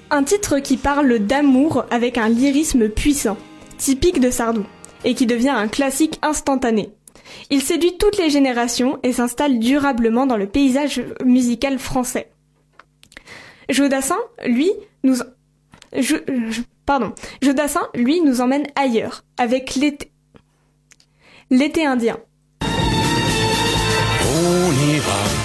Un titre qui parle d'amour avec un lyrisme puissant, typique de Sardou, et qui devient un classique instantané. Il séduit toutes les générations et s'installe durablement dans le paysage musical français. Jodassin, lui, nous emmène ailleurs, avec l'été indien. On ira